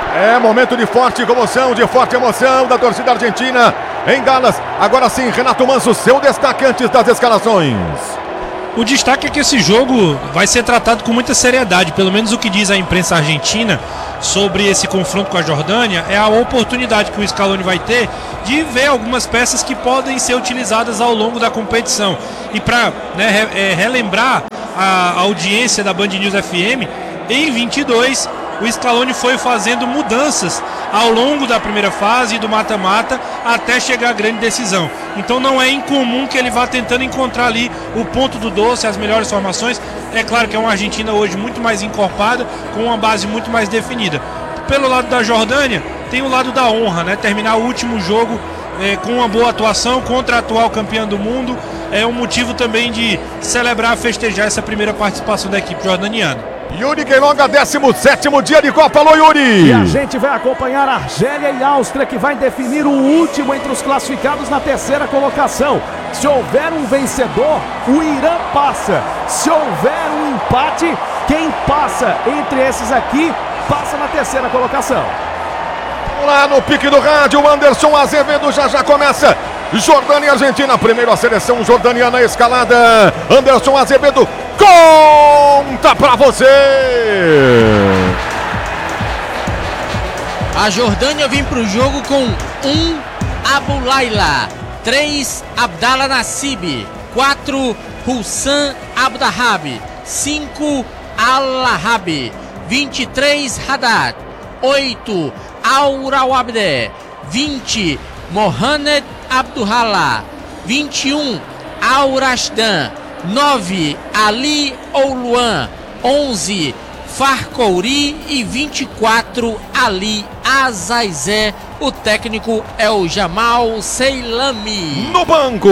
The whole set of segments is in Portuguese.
É momento de forte comoção, de forte emoção da torcida argentina em Dallas. Agora sim, Renato Manso, seu destaque antes das escalações. O destaque é que esse jogo vai ser tratado com muita seriedade, pelo menos o que diz a imprensa argentina sobre esse confronto com a Jordânia é a oportunidade que o Scaloni vai ter de ver algumas peças que podem ser utilizadas ao longo da competição. E para relembrar a audiência da Band News FM, em 22 o Scaloni foi fazendo mudanças ao longo da primeira fase do mata-mata até chegar à grande decisão. Então não é incomum que ele vá tentando encontrar ali o ponto do doce, as melhores formações. É claro que é uma Argentina hoje muito mais encorpada, com uma base muito mais definida. Pelo lado da Jordânia, tem o lado da honra, né? Terminar o último jogo com uma boa atuação contra a atual campeã do mundo é um motivo também de celebrar, festejar essa primeira participação da equipe jordaniana. Yuri Queiroga, 17º dia de Copa. Alô, Yuri! E a gente vai acompanhar a Argélia e a Áustria, que vai definir o último entre os classificados na terceira colocação. Se houver um vencedor, o Irã passa. Se houver um empate, quem passa entre esses aqui, passa na terceira colocação. Lá no pique do rádio, Anderson Azevedo já começa. Jordânia e Argentina, primeiro a seleção jordaniana escalada. Anderson Azevedo conta pra você. A Jordânia vem pro jogo com 1 Abu Laila, 3 Abdallah Nassib, 4 Hussam Abdahab, 5 Al-Lahabi, 23 Haddad, 8 Al-Rawabde, 20 Mohamed Abduhallah, 21 Al-Rashdan, 9 Ali Ouluan, 11 Farkouri e 24 Ali Azaizé. O técnico é o Jamal Seilami. No banco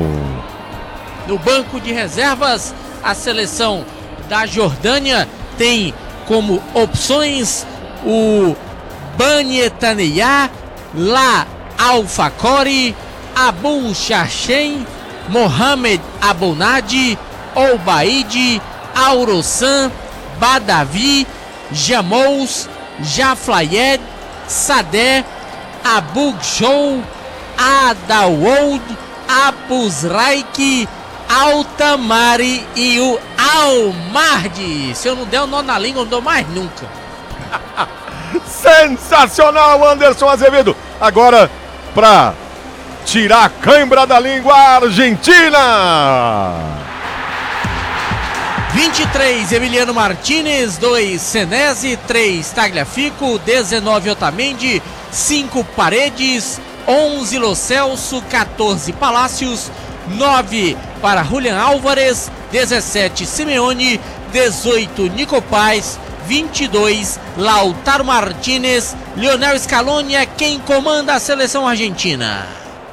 de reservas, a seleção da Jordânia tem como opções o Banyetaneyah, La Al-Fakori, Abu Shashem, Mohamed Abonadi, Obaid, Aurossan, Badavi, Jamous, Jaflayed, Sadeh, Abugjou, Adawold, Abuzraik, Altamari e o Almardi. Se eu não der o nó na língua, eu não dou mais nunca. Sensacional, Anderson Azevedo. Agora, pra tirar a cãibra da língua, Argentina. 23, Emiliano Martinez, 2, Senesi, 3, Tagliafico, 19, Otamendi, 5, Paredes, 11, Lo Celso, 14, Palácios, 9 para Julián Álvares, 17, Simeone, 18, Nico Paz, 22, Lautaro Martínez. Lionel Scaloni é quem comanda a seleção argentina.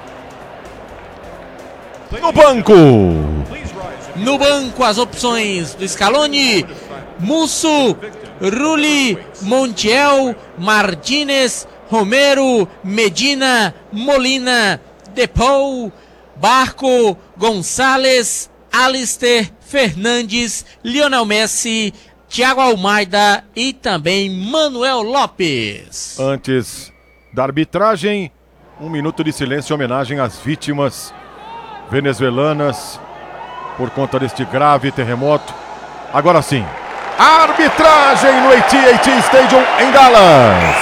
No banco, as opções do Scaloni: Musso, Rulli, Montiel, Martínez, Romero, Medina, Molina, Depou, Barco, Gonçalves, Alister, Fernandes, Lionel Messi, Thiago Almeida e também Manuel Lopes. Antes da arbitragem, 1 minuto de silêncio em homenagem às vítimas venezuelanas por conta deste grave terremoto. Agora sim, arbitragem no AT&T Stadium em Dallas.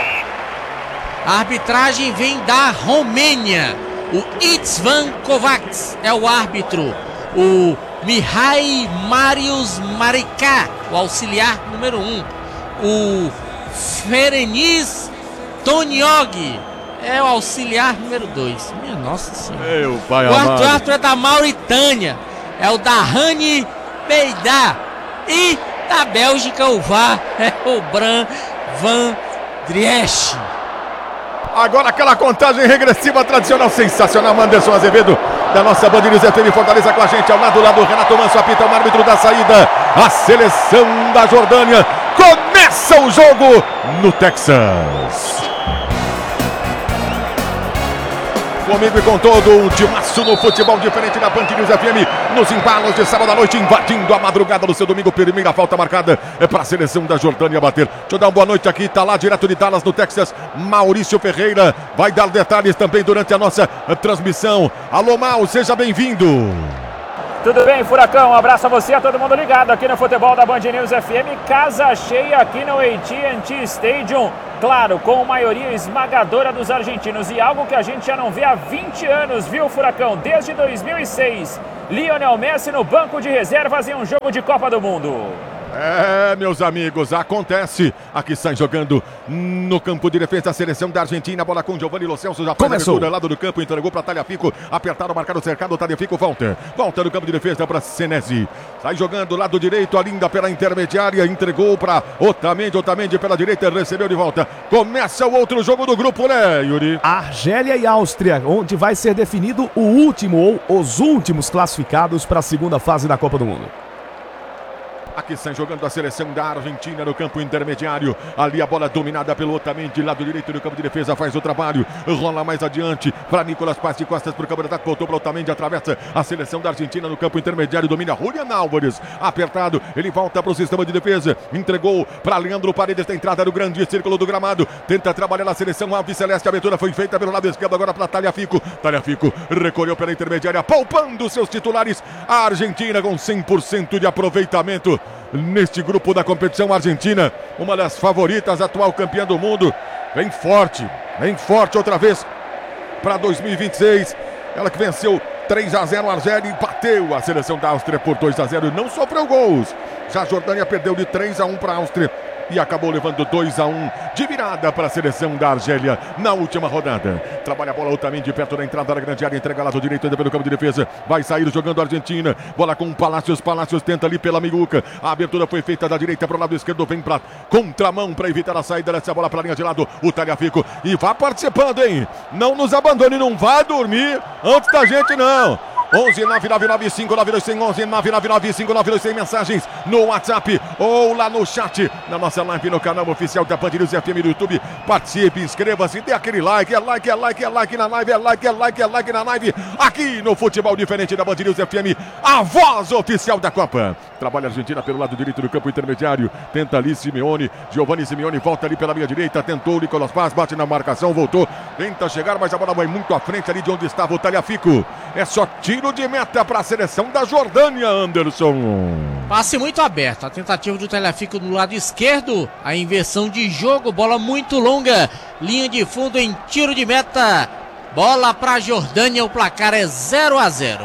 A arbitragem vem da Romênia. O Itzvan Kovacs é o árbitro. O Mihai Marius Maricá, o auxiliar número 1. O Ferenis Toniog é o auxiliar número 2. Minha nossa senhora. Meu pai o amado. árbitro é da Mauritânia. É o Dahani Beidá. E da Bélgica o VAR é o Bran Van Driesch. Agora aquela contagem regressiva tradicional, sensacional. Anderson Azevedo, da nossa Band News FM Fortaleza, com a gente ao lado do Renato Manso, apita o árbitro da saída. A seleção da Jordânia começa o jogo no Texas. Comigo e com todo o timaço no futebol diferente da Band News FM, nos embalos de sábado à noite, invadindo a madrugada do seu domingo. Primeira falta marcada é para a seleção da Jordânia bater. Deixa eu dar uma boa noite aqui, tá lá direto de Dallas, no Texas, Maurício Ferreira, vai dar detalhes também durante a nossa transmissão. Alô, Mal, seja bem-vindo. Tudo bem, Furacão? Um abraço a você, a todo mundo ligado aqui no futebol da Band News FM. Casa cheia aqui no AT&T Stadium. Claro, com maioria esmagadora dos argentinos. E algo que a gente já não vê há 20 anos, viu, Furacão? Desde 2006. Lionel Messi no banco de reservas em um jogo de Copa do Mundo. É, meus amigos, acontece. Aqui sai jogando no campo de defesa a seleção da Argentina. Bola com Giovanni Lo Celso, já faz a abertura lado do campo, entregou para Tagliafico. Apertaram, marcaram o cercado, Tagliafico volta no campo de defesa para Senesi. Sai jogando lado direito, a linda pela intermediária, entregou para Otamendi pela direita, recebeu de volta. Começa o outro jogo do grupo, né, Yuri? Argélia e Áustria, onde vai ser definido o último ou os últimos classificados para a segunda fase da Copa do Mundo. Aqui sai jogando a seleção da Argentina no campo intermediário. Ali a bola dominada pelo Otamendi, lado direito do campo de defesa, faz o trabalho. Rola mais adiante para Nicolas Paz, de costas para o campo de ataque, voltou para o Otamendi, atravessa a seleção da Argentina no campo intermediário, domina Julián Álvares, apertado, ele volta para o sistema de defesa, entregou para Leandro Paredes, da entrada do grande círculo do gramado, tenta trabalhar na seleção Alves Celeste, a abertura foi feita pelo lado esquerdo, agora para Tagliafico recolheu pela intermediária, poupando seus titulares, a Argentina com 100% de aproveitamento. Neste grupo da competição, Argentina, uma das favoritas, atual campeã do mundo, vem forte outra vez para 2026. Ela que venceu 3-0 a Argélia e bateu a seleção da Áustria por 2-0, não sofreu gols. Já a Jordânia perdeu de 3-1 para a Áustria e acabou levando 2-1 de virada para a seleção da Argélia na última rodada. Trabalha a bola Otamendi perto da entrada da grande área, entrega lado direito ainda pelo campo de defesa, vai sair jogando a Argentina, bola com Palácios tenta ali pela meiuca, a abertura foi feita da direita para o lado esquerdo, vem para contramão para evitar a saída dessa bola para a linha de lado, o Tagliafico, e vá participando, hein? Não nos abandone, não vá dormir antes da gente, não. 11 999592100, 11 999592100, mensagens no WhatsApp ou lá no chat, na nossa live no canal oficial da Band News FM do YouTube. Participe, inscreva-se, dê aquele like, é like na live, é like na live, aqui no Futebol Diferente da Band News FM, a voz oficial da Copa. Trabalha a Argentina pelo lado direito do campo intermediário, tenta ali Giovanni Simeone volta ali pela linha direita, tentou o Nicolas Paz, bate na marcação, voltou, tenta chegar, mas a bola vai muito à frente ali de onde estava o Tagliafico. É só tiro de meta para a seleção da Jordânia, Anderson. Passe muito aberto, a tentativa do Tagliafico no lado esquerdo, a inversão de jogo, bola muito longa, linha de fundo em tiro de meta, bola para a Jordânia, o placar é 0-0.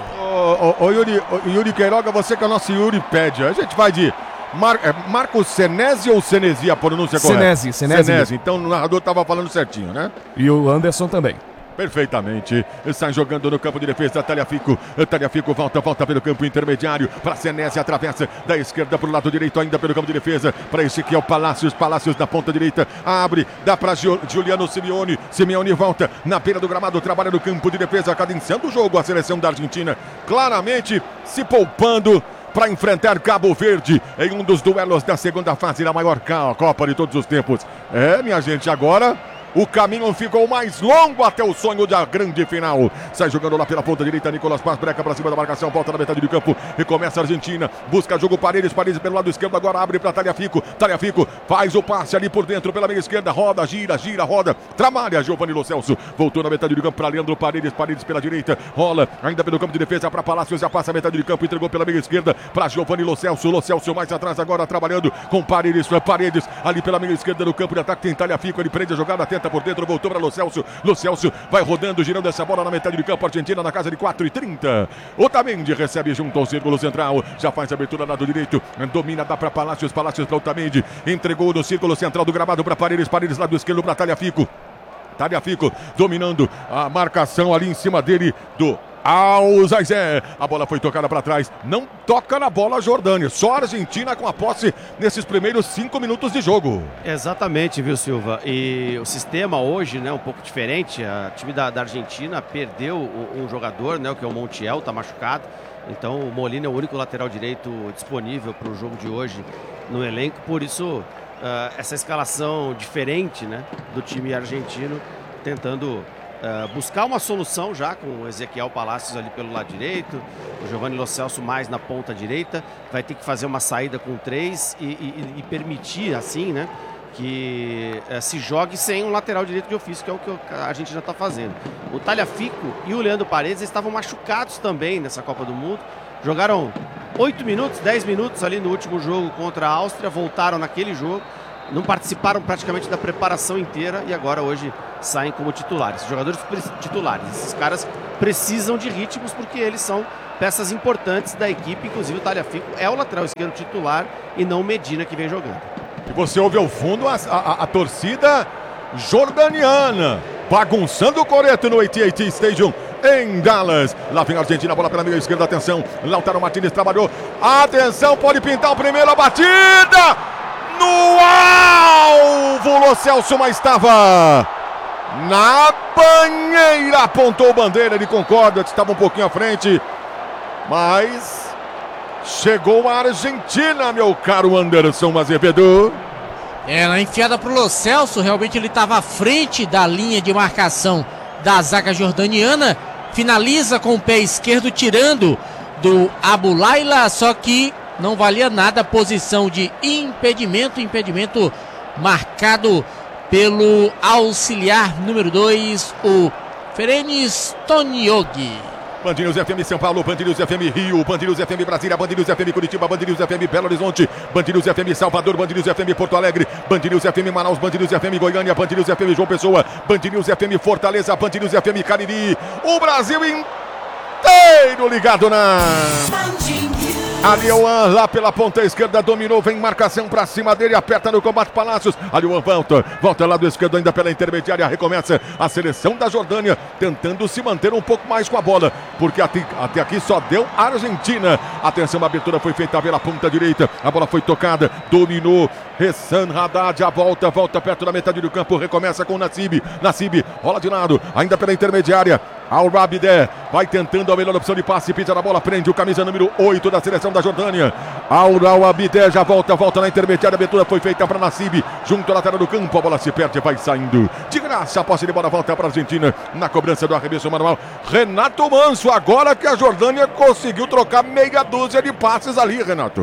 Yuri Queiroga, você que é o nosso Yuri pede, a gente vai de Marcos Senesi ou Senesi, a pronúncia correta? Senesi, então o narrador estava falando certinho, né? E o Anderson também. Perfeitamente, sai jogando no campo de defesa, Tagliafico volta pelo campo intermediário, para Senesi, atravessa da esquerda para o lado direito, ainda pelo campo de defesa, para Ezequiel Palácios na ponta direita, abre, dá para Giuliano Simeone volta na beira do gramado, trabalha no campo de defesa, cadenciando o jogo, a seleção da Argentina, claramente se poupando para enfrentar Cabo Verde em um dos duelos da segunda fase da maior Copa de todos os tempos. Minha gente, agora o caminho ficou mais longo até o sonho da grande final. Sai jogando lá pela ponta direita, Nicolas Paz, breca para cima da marcação, volta na metade do campo e começa a Argentina. Busca jogo Paredes pelo lado esquerdo, agora abre para Tagliafico faz o passe ali por dentro pela meia esquerda, roda, gira, roda, trabalha Giovanni Lo Celso. Voltou na metade do campo para Leandro Paredes pela direita, rola ainda pelo campo de defesa para Palácios, já passa a metade do campo, entregou pela meia esquerda para Giovanni Lo Celso mais atrás agora trabalhando com Paredes ali pela meia esquerda do campo de ataque, tem Tagliafico, ele prende a jogada, tenta por dentro, voltou para Lo Celso vai rodando, girando essa bola na metade do campo, Argentina na casa de 4:30. Otamendi recebe junto ao círculo central, já faz a abertura lado direito, domina, dá para Palácios para Otamendi, entregou no círculo central do gramado para Paredes lado esquerdo para Tagliafico dominando a marcação ali em cima dele do Alzazé, a bola foi tocada para trás, não toca na bola a Jordânia, só a Argentina com a posse nesses primeiros 5 minutos de jogo. Exatamente, viu, Silva? E o sistema hoje, né, um pouco diferente, a time da Argentina perdeu um jogador, né, que é o Montiel, tá machucado, então o Molina é o único lateral direito disponível para o jogo de hoje no elenco, por isso essa escalação diferente, né, do time argentino, tentando buscar uma solução já com o Ezequiel Palacios ali pelo lado direito, o Giovanni Lo Celso mais na ponta direita, vai ter que fazer uma saída com 3 e permitir assim, né, que se jogue sem um lateral direito de ofício, que é o que a gente já está fazendo. O Tagliafico e o Leandro Paredes estavam machucados também nessa Copa do Mundo, jogaram 8 minutos, 10 minutos ali no último jogo contra a Áustria, voltaram naquele jogo, não participaram praticamente da preparação inteira e agora hoje saem como titulares. Jogadores titulares, esses caras precisam de ritmos porque eles são peças importantes da equipe, inclusive o Tagliafico é o lateral esquerdo titular e não o Medina que vem jogando. E você ouve ao fundo a torcida jordaniana bagunçando o coreto no AT&T Stadium em Dallas. Lá vem a Argentina, bola pela meia esquerda, atenção, Lautaro Martinez trabalhou, atenção, pode pintar o primeiro, a batida! No alvo, Lo Celso, mas estava na banheira, apontou bandeira, ele concorda, estava um pouquinho à frente, mas chegou a Argentina, meu caro Anderson Azevedo. Na enfiada pro Lo Celso, realmente ele estava à frente da linha de marcação da zaga jordaniana, finaliza com o pé esquerdo, tirando do Abu Laila, só que não valia nada a posição de impedimento marcado pelo auxiliar número 2, o Ferenis Toniogi. Band News FM São Paulo, Band News FM Rio, Band News FM Brasília, Band News FM Curitiba, Band News FM Belo Horizonte, Band News FM Salvador, Band News FM Porto Alegre, Band News FM Manaus, Band News FM Goiânia, Band News FM João Pessoa, Band News FM Fortaleza, Band News FM Cariri, o Brasil inteiro ligado na... Alioan lá pela ponta esquerda dominou, vem marcação pra cima dele, aperta no combate Palacios. Alioan volta lado esquerdo ainda pela intermediária, recomeça a seleção da Jordânia, tentando se manter um pouco mais com a bola, porque até aqui só deu a Argentina. Atenção, a abertura foi feita pela ponta direita, a bola foi tocada, dominou, Hassan Haddad, a volta perto da metade do campo, recomeça com o Nassib, rola de lado, ainda pela intermediária, Al-Rabideh vai tentando a melhor opção de passe, pisa na bola, prende o camisa número 8 da seleção da Jordânia. Al-Rabideh já volta na intermediária, a abertura foi feita para Nassib, junto à lateral do campo, a bola se perde, vai saindo de graça, a posse de bola volta para a Argentina, na cobrança do arremesso manual, Renato Manso, agora que a Jordânia conseguiu trocar meia dúzia de passes ali, Renato.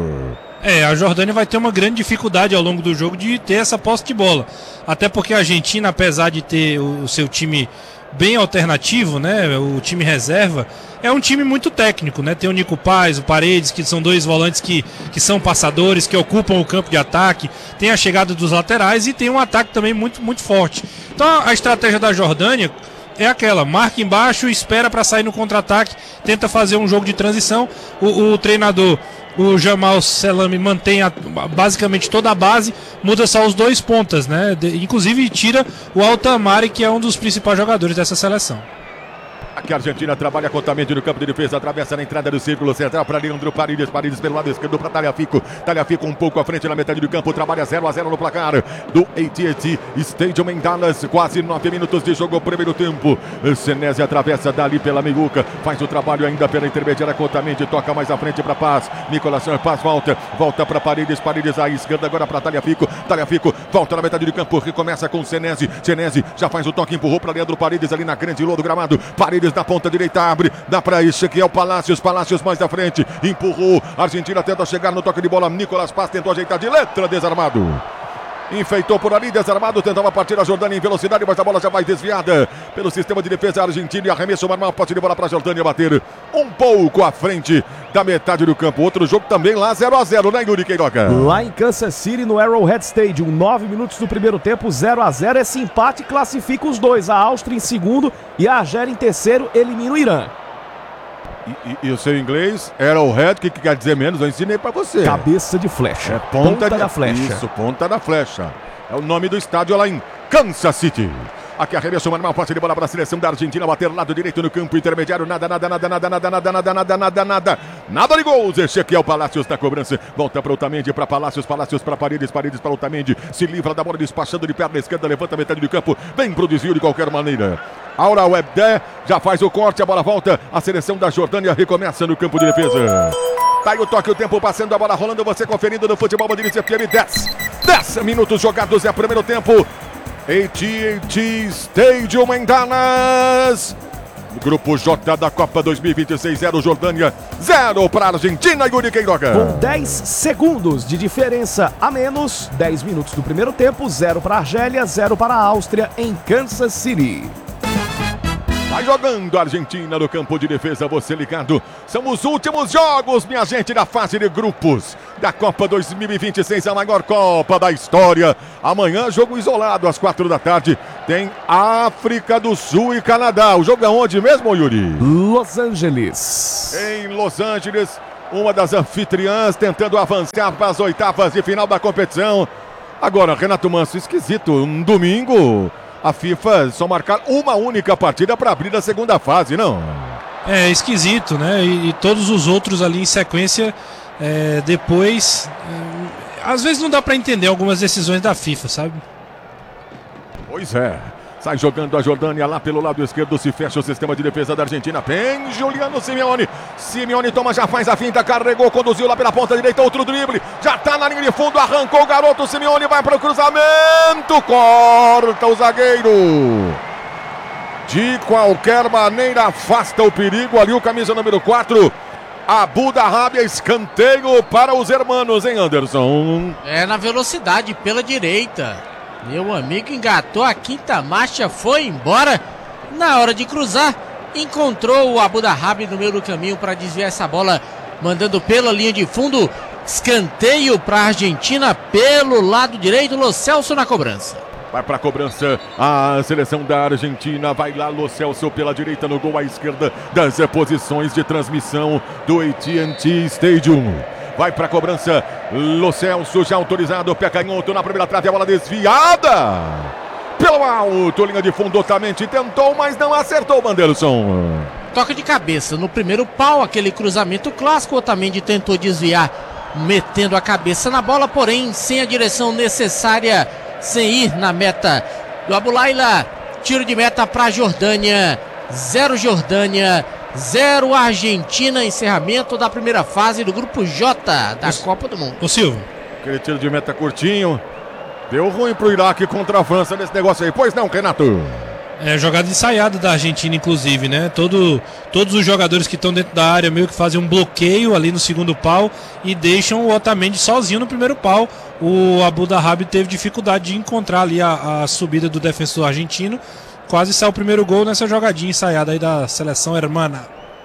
A Jordânia vai ter uma grande dificuldade ao longo do jogo de ter essa posse de bola, até porque a Argentina, apesar de ter o seu time bem alternativo, né, o time reserva, é um time muito técnico, né, tem o Nico Paz, o Paredes, que são dois volantes que são passadores, que ocupam o campo de ataque, tem a chegada dos laterais e tem um ataque também muito, muito forte. Então a estratégia da Jordânia é aquela, marca embaixo, espera para sair no contra-ataque, tenta fazer um jogo de transição, o treinador, o Jamal Selami, mantém basicamente toda a base, muda só os dois pontas, né? Inclusive tira o Altamari, que é um dos principais jogadores dessa seleção. Aqui a Argentina trabalha contamente no campo de defesa, atravessa na entrada do círculo central para Leandro Paredes pelo lado esquerdo para Tagliafico um pouco à frente na metade do campo, trabalha 0-0 no placar do AT&T Stadium em Dallas, quase 9 minutos de jogo, primeiro tempo. Senesi atravessa dali pela meiuca, faz o trabalho ainda pela intermediária contamente, toca mais à frente para Paz, Nicolas Paz volta para Paredes à esquerda agora para Tagliafico volta na metade do campo, recomeça com Senesi já faz o toque, empurrou para Leandro Paredes ali na grande lua do gramado, Paredes na ponta direita abre, dá para Ezequiel Palacios mais à frente, empurrou, Argentina tenta chegar no toque de bola, Nicolas Paz tentou ajeitar de letra, desarmado. Enfeitou por ali, desarmado, tentava partir a Jordânia em velocidade, mas a bola já vai desviada pelo sistema de defesa argentino e arremesso normal, posse de bola para a Jordânia bater um pouco à frente da metade do campo. Outro jogo também lá 0-0, né, Yuri Queiroga? Lá em Kansas City, no Arrowhead Stadium, 9 minutos do primeiro tempo, 0-0. Esse empate classifica os dois, a Áustria em segundo e a Argélia em terceiro, elimina o Irã. E o seu inglês, Arrowhead, que quer dizer menos, eu ensinei pra você. Cabeça de flecha. É ponta da flecha. Isso, ponta da flecha. É o nome do estádio lá em Kansas City. Aqui arremesso normal, passe de bola para a seleção da Argentina, bater lado direito no campo intermediário, nada de gols. Ezequiel Palacios na cobrança, volta para Otamendi, para Palacios para Paredes para Otamendi, se livra da bola, despachando de perna esquerda, levanta a metade do campo, vem pro desvio de qualquer maneira. Al-Rabideh já faz o corte, a bola volta, a seleção da Jordânia recomeça no campo de defesa. Tá aí o toque, o tempo passando, a bola rolando, você conferindo no Futebol Band News FM, 10 minutos jogados, é o primeiro tempo. AT&T Stadium em Dallas. Grupo J da Copa 2026, 0 Jordânia, 0 para a Argentina, Yuri Queiroga. Com 10 segundos de diferença a menos, 10 minutos do primeiro tempo, 0 para a Argélia, 0 para a Áustria em Kansas City. Vai jogando a Argentina no campo de defesa, você ligado. São os últimos jogos, minha gente, da fase de grupos da Copa 2026, a maior Copa da história. Amanhã, jogo isolado, às 4 da tarde, tem África do Sul e Canadá. O jogo é onde mesmo, Yuri? Los Angeles. Em Los Angeles, uma das anfitriãs tentando avançar para as oitavas de final da competição. Agora, Renato Manso, esquisito, um domingo... A FIFA só marcar uma única partida para abrir a segunda fase, não? É esquisito, né? E todos os outros ali em sequência, depois... às vezes não dá para entender algumas decisões da FIFA, sabe? Pois é. Sai jogando a Jordânia lá pelo lado esquerdo, se fecha o sistema de defesa da Argentina. Vem Juliano Simeone. Simeone toma, já faz a finta, carregou, conduziu lá pela ponta direita, outro drible. Já tá na linha de fundo, arrancou o garoto. Simeone vai para o cruzamento, corta o zagueiro. De qualquer maneira, afasta o perigo ali, o camisa número 4. Abu Dhabi, escanteio para os hermanos, hein, Anderson? É na velocidade, pela direita. Meu amigo engatou a quinta marcha, foi embora. Na hora de cruzar, encontrou o Abu Dhabi no meio do caminho para desviar essa bola, mandando pela linha de fundo. Escanteio para a Argentina pelo lado direito. Lo Celso na cobrança. Vai para a cobrança a seleção da Argentina. Vai lá Lo Celso pela direita, no gol à esquerda das posições de transmissão do AT&T Stadium. Vai para a cobrança, Lo Celso já autorizado, pé canhoto na primeira trave, a bola desviada. Pelo alto, linha de fundo, Otamendi tentou, mas não acertou, Banderson. Toca de cabeça no primeiro pau, aquele cruzamento clássico. Otamendi tentou desviar, metendo a cabeça na bola, porém sem a direção necessária, sem ir na meta do Abulaila. Tiro de meta para a Jordânia, 0 Jordânia, 0 Argentina, encerramento da primeira fase do Grupo J da Copa do Mundo. Ô Silva. Aquele tiro de meta curtinho. Deu ruim pro Iraque contra a França nesse negócio aí. Pois não, Renato? É jogada ensaiada da Argentina, inclusive, né? Todos os jogadores que estão dentro da área meio que fazem um bloqueio ali no segundo pau e deixam o Otamendi sozinho no primeiro pau. O Abu Dhabi teve dificuldade de encontrar ali a subida do defensor argentino. Quase saiu o primeiro gol nessa jogadinha ensaiada aí da seleção hermana.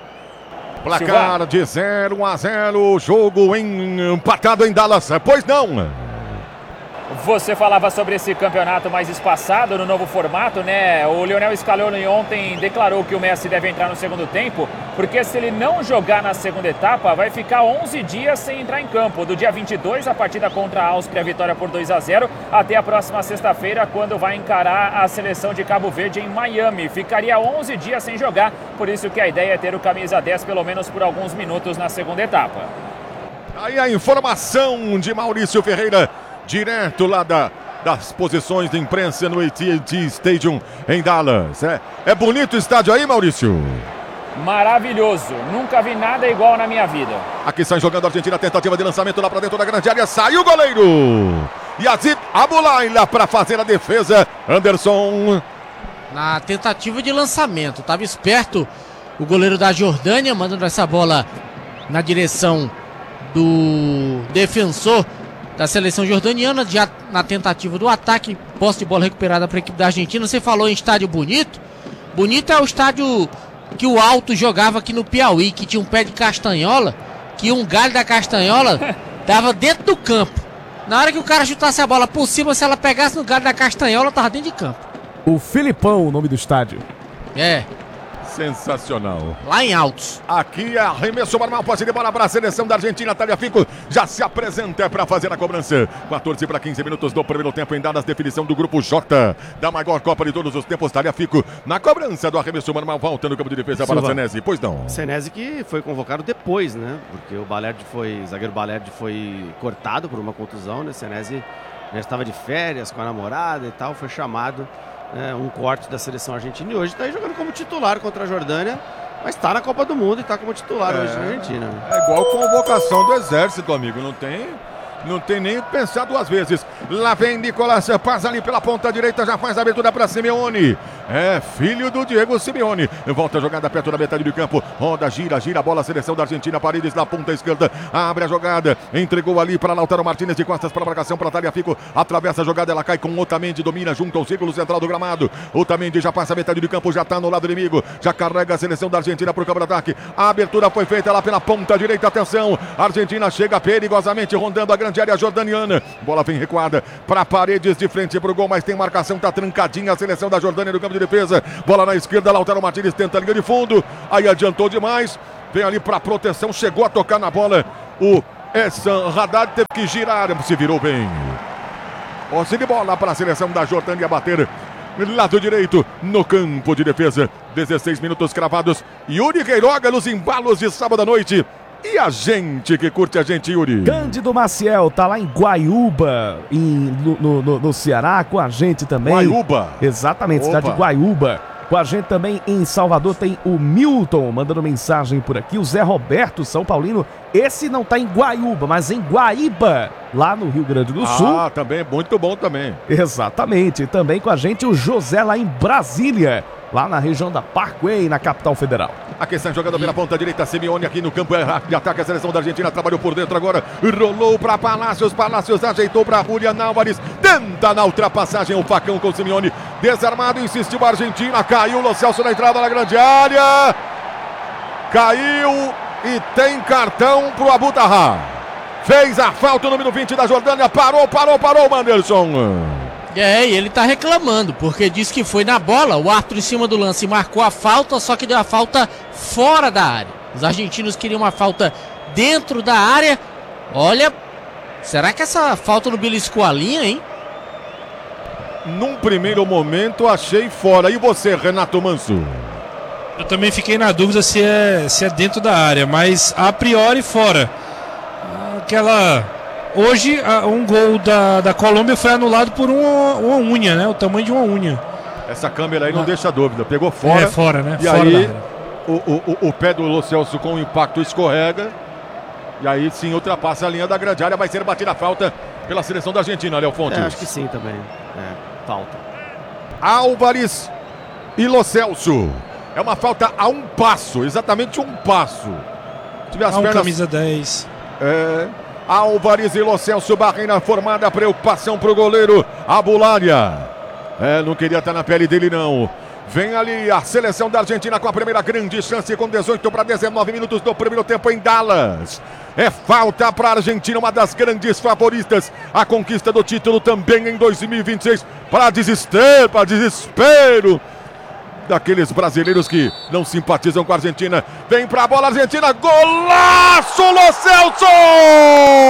Placar de 0-0, jogo empatado em Dallas. Pois não? Você falava sobre esse campeonato mais espaçado no novo formato, né? O Lionel Scaloni ontem declarou que o Messi deve entrar no segundo tempo, porque se ele não jogar na segunda etapa, vai ficar 11 dias sem entrar em campo. Do dia 22, a partida contra a Áustria, vitória por 2-0, até a próxima sexta-feira, quando vai encarar a seleção de Cabo Verde em Miami. Ficaria 11 dias sem jogar, por isso que a ideia é ter o camisa 10 pelo menos por alguns minutos na segunda etapa. Aí a informação de Maurício Ferreira, direto lá das posições de imprensa no AT&T Stadium em Dallas. É bonito o estádio aí, Maurício? Maravilhoso, nunca vi nada igual na minha vida. Aqui sai jogando a Argentina, tentativa de lançamento lá para dentro da grande área, saiu o goleiro. Yazid Abulaila para fazer a defesa, Anderson. Na tentativa de lançamento, estava esperto o goleiro da Jordânia, mandando essa bola na direção do defensor da seleção jordaniana, já na tentativa do ataque. Posse de bola recuperada para a equipe da Argentina. Você falou em estádio bonito. Bonito é o estádio que o Alto jogava aqui no Piauí, que tinha um pé de castanhola, que um galho da castanhola tava dentro do campo. Na hora que o cara chutasse a bola por cima, se ela pegasse no galho da castanhola, tava dentro de campo. O Filipão, o nome do estádio. É. Sensacional. Lá em Altos. Aqui é arremesso normal, posse de bola para a seleção da Argentina. Tagliafico já se apresenta para fazer a cobrança. 14 para 15 minutos do primeiro tempo em dadas, definição do Grupo J da maior Copa de todos os tempos. Tagliafico na cobrança do arremesso normal, volta no campo de defesa para Senesi. Pois não. Senesi que foi convocado depois, né? Porque o zagueiro Balerdi foi cortado por uma contusão, né? Senesi já estava de férias com a namorada e tal, foi chamado. Um corte da seleção argentina e hoje está aí jogando como titular contra a Jordânia, mas está na Copa do Mundo e está como titular hoje na Argentina. É igual convocação do exército, amigo, não Não tem nem que pensar duas vezes. Lá vem Nicolás, passa ali pela ponta direita, já faz a abertura para Simeone. É filho do Diego Simeone. Volta a jogada perto da metade do campo. Roda, gira a bola. A seleção da Argentina. Paredes na ponta esquerda. Abre a jogada. Entregou ali para Lautaro Martínez de costas para a marcação para Tagliafico. Atravessa a jogada. Ela cai com o Otamendi. Domina junto ao círculo central do gramado. Otamendi já passa a metade do campo. Já está no lado inimigo. Já carrega a seleção da Argentina para o campo de ataque. A abertura foi feita lá pela ponta direita. Atenção. A Argentina chega perigosamente rondando a grande área jordaniana. Bola vem recuada para Paredes de frente para o gol. Mas tem marcação. Está trancadinha a seleção da Jordânia no campo de defesa. Bola na esquerda, Lautaro Martínez tenta a linha de fundo. Aí adiantou demais. Vem ali para proteção. Chegou a tocar na bola. O Ehsan Haddad teve que girar. Se virou bem. Posse de bola para a seleção da Jordânia bater. Lado direito no campo de defesa. 16 minutos cravados. Yuri Queiroga nos embalos de sábado à noite. E a gente que curte a gente, Yuri? Cândido Maciel tá lá em Guaiúba, no Ceará, com a gente também. Guaiúba? Exatamente, cidade de Guaiúba. Com a gente também em Salvador tem o Milton mandando mensagem por aqui. O Zé Roberto, São Paulino. Esse não tá em Guaiúba, mas em Guaíba, lá no Rio Grande do Sul. Ah, também, muito bom também. Exatamente. E também com a gente o José lá em Brasília, lá na região da Parkway, na capital federal. Aqui está jogando pela ponta direita, Simeone aqui no campo de ataque, a seleção da Argentina trabalhou por dentro agora, rolou para Palácios ajeitou para Julián Álvares, tenta na ultrapassagem o facão com o Simeone, desarmado, insistiu a Argentina, caiu o Lo Celso na entrada da grande área, caiu e tem cartão pro Abu Talha. Fez a falta o número 20 da Jordânia, parou, Manderson. E ele tá reclamando, porque disse que foi na bola, o árbitro em cima do lance marcou a falta, só que deu a falta fora da área. Os argentinos queriam uma falta dentro da área. Olha, será que essa falta não beliscou a linha, hein? Num primeiro momento achei fora. E você, Renato Manso? Eu também fiquei na dúvida se é dentro da área, mas a priori fora. Hoje, um gol da Colômbia foi anulado por uma unha, né? O tamanho de uma unha. Essa câmera aí não deixa dúvida. Pegou fora. É, fora, né? E fora aí, o pé do Lo Celso com o impacto escorrega. E aí sim ultrapassa a linha da grande área. Vai ser batida a falta pela seleção da Argentina, Léo Fontes. Acho que sim também. Falta. Álvares e Lo Celso. É uma falta a um passo, exatamente um passo. Tive as pernas... camisa 10. Álvares e Lo Celso, barreira formada, preocupação pro goleiro Abularia. Não queria estar na pele dele não. Vem ali a seleção da Argentina com a primeira grande chance com 18 para 19 minutos do primeiro tempo em Dallas. É falta para a Argentina, uma das grandes favoritas. A conquista do título também em 2026. Para desespero daqueles brasileiros que não simpatizam com a Argentina. Vem pra bola, Argentina, golaço, Lo Celso!